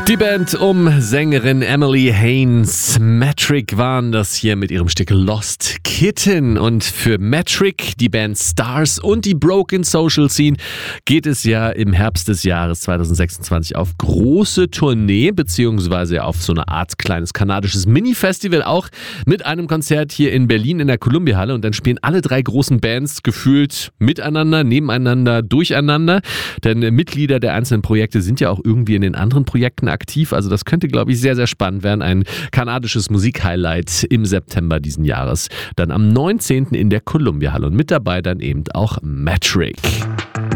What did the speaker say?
Die Band um Sängerin Emily Haines. Metric waren das hier mit ihrem Stück Lost Kitten. Und für Metric, die Band Stars und die Broken Social Scene geht es ja im Herbst des Jahres 2026 auf große Tournee, beziehungsweise auf so eine Art kleines kanadisches Mini-Festival, auch mit einem Konzert hier in Berlin in der Columbia-Halle. Und dann spielen alle drei großen Bands gefühlt miteinander, nebeneinander, durcheinander. Denn Mitglieder der einzelnen Projekte sind ja auch irgendwie in den anderen Projekten aktiv. Also das könnte, glaube ich, sehr, sehr spannend werden. Ein kanadisches Musikhighlight im September diesen Jahres. Dann am 19. in der Columbia-Halle. Und mit dabei dann eben auch Metric.